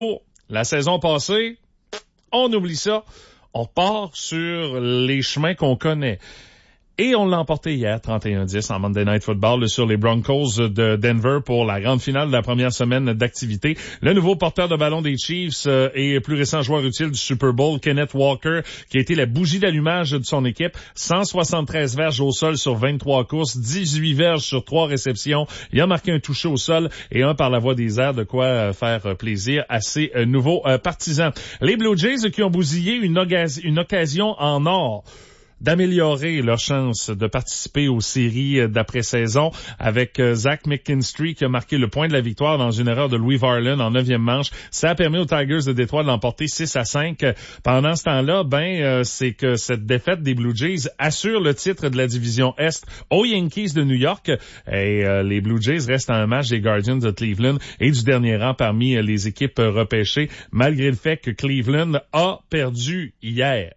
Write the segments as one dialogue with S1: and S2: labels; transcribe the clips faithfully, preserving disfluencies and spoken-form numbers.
S1: La saison passée, on oublie ça. On repart sur les chemins qu'on connaît. Et on l'a emporté hier, trente et un dix, en Monday Night Football, sur les Broncos de Denver pour la grande finale de la première semaine d'activité. Le nouveau porteur de ballon des Chiefs euh, et plus récent joueur utile du Super Bowl, Kenneth Walker, qui a été la bougie d'allumage de son équipe. cent soixante-treize verges au sol sur vingt-trois courses, dix-huit verges sur trois réceptions. Il a marqué un touché au sol et un par la voie des airs, de quoi faire plaisir à ses euh, nouveaux euh, partisans. Les Blue Jays qui ont bousillé une, ocas- une occasion en or d'améliorer leur chance de participer aux séries d'après-saison avec Zach McKinstry qui a marqué le point de la victoire dans une erreur de Louis Varland en neuvième manche. Ça a permis aux Tigers de Détroit de l'emporter six à cinq. Pendant ce temps-là, ben euh, c'est que cette défaite des Blue Jays assure le titre de la division Est aux Yankees de New York. Et euh, les Blue Jays restent à un match des Guardians de Cleveland et du dernier rang parmi les équipes repêchées, malgré le fait que Cleveland a perdu hier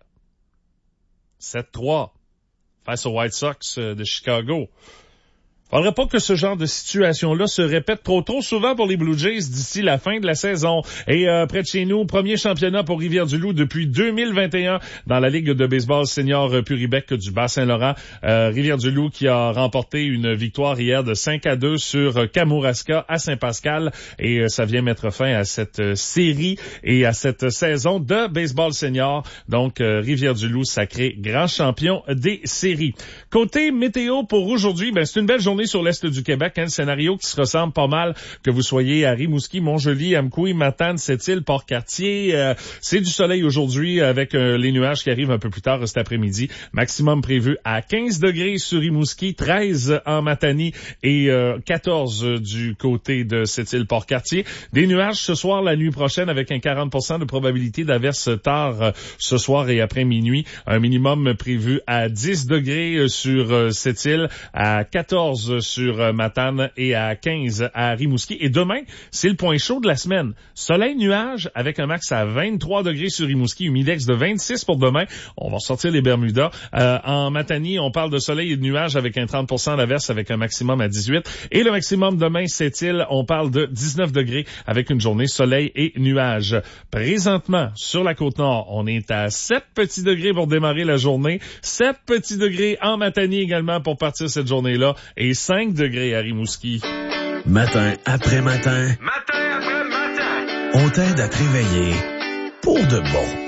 S1: sept trois face aux White Sox de Chicago. Faudrait pas que ce genre de situation-là se répète trop trop souvent pour les Blue Jays d'ici la fin de la saison. Et euh, près de chez nous, premier championnat pour Rivière-du-Loup depuis deux mille vingt et un dans la Ligue de baseball senior Puribec du Bas-Saint-Laurent. Euh, Rivière-du-Loup qui a remporté une victoire hier de cinq à deux sur Kamouraska à Saint-Pascal. Et euh, ça vient mettre fin à cette euh, série et à cette saison de baseball senior. Donc, euh, Rivière-du-Loup sacré grand champion des séries. Côté météo pour aujourd'hui, ben c'est une belle journée sur l'est du Québec, hein, le scénario qui se ressemble pas mal, que vous soyez à Rimouski, Montjoly, Amkoui, Matane, Sept-Îles, Port-Cartier. Euh, c'est du soleil aujourd'hui avec euh, les nuages qui arrivent un peu plus tard cet après-midi. Maximum prévu à quinze degrés sur Rimouski, treize en Matanie et euh, quatorze du côté de Sept-Îles, Port-Cartier. Des nuages ce soir, la nuit prochaine avec un quarante pour cent de probabilité d'averse tard euh, ce soir et après minuit. Un minimum prévu à dix degrés sur euh, Sept-Îles, à quatorze sur Matane et à quinze à Rimouski. Et demain, c'est le point chaud de la semaine. Soleil, nuage avec un max à vingt-trois degrés sur Rimouski, humidex de vingt-six pour demain. On va sortir les Bermudas. Euh, en Matanie, on parle de soleil et de nuages avec un trente pour cent d'averse avec un maximum à dix-huit. Et le maximum demain, Sept-Îles, on parle de dix-neuf degrés avec une journée soleil et nuages. Présentement, sur la Côte-Nord, on est à sept petits degrés pour démarrer la journée. sept petits degrés en Matanie également pour partir cette journée-là. Et cinq degrés à Rimouski.
S2: Matin après matin.
S3: Matin après matin.
S2: On t'aide à te réveiller pour de bon.